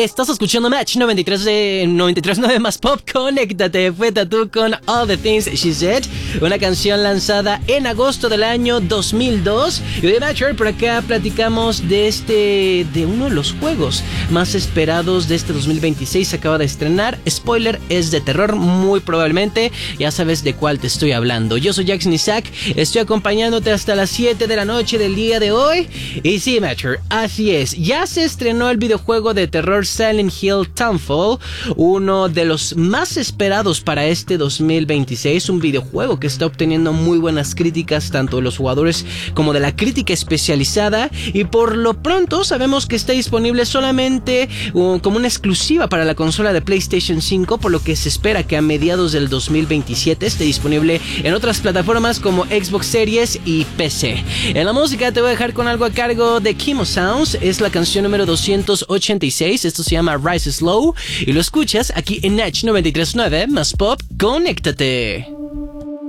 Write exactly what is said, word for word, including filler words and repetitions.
Estás escuchando Match noventa y tres de noventa y tres punto nueve más Pop. Conéctate, fue Tatú con All the Things She Said, una canción lanzada en agosto del año dos mil dos. Y de Matcher, por acá platicamos de este, de uno de los juegos más esperados de este dos mil veintiséis. Se acaba de estrenar. Spoiler, es de terror, muy probablemente. Ya sabes de cuál te estoy hablando. Yo soy Jackson Isaac, estoy acompañándote hasta las siete de la noche del día de hoy. Y sí, Matcher, así es. Ya se estrenó el videojuego de terror Silent Hill Townfall, uno de los más esperados para este dos mil veintiséis, un videojuego que está obteniendo muy buenas críticas tanto de los jugadores como de la crítica especializada, y por lo pronto sabemos que está disponible solamente uh, como una exclusiva para la consola de PlayStation cinco, por lo que se espera que a mediados del dos mil veintisiete esté disponible en otras plataformas como Xbox Series y P C. En la música te voy a dejar con algo a cargo de Kimo Sounds, es la canción número doscientos ochenta y seis. Esto se llama Rise Slow y lo escuchas aquí en Natch noventa y tres punto nueve más Pop. Conéctate.